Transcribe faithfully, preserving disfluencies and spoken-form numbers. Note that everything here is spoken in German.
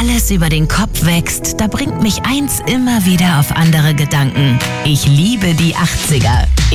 alles über den Kopf wächst, da bringt mich eins immer wieder auf andere Gedanken. Ich liebe die achtziger.